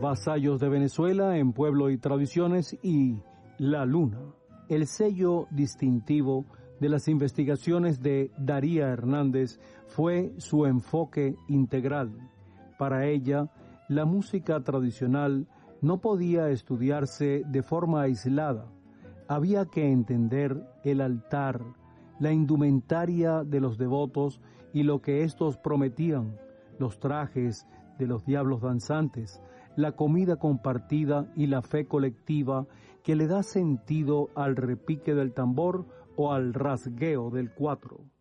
Vasallos de Venezuela en Pueblo y Tradiciones y La Luna, el sello distintivo de las investigaciones de Daría Hernández, fue su enfoque integral. Para ella, la música tradicional no podía estudiarse de forma aislada. Había que entender el altar, la indumentaria de los devotos y lo que éstos prometían, los trajes de los diablos danzantes, la comida compartida y la fe colectiva que le da sentido al repique del tambor o al rasgueo del cuatro.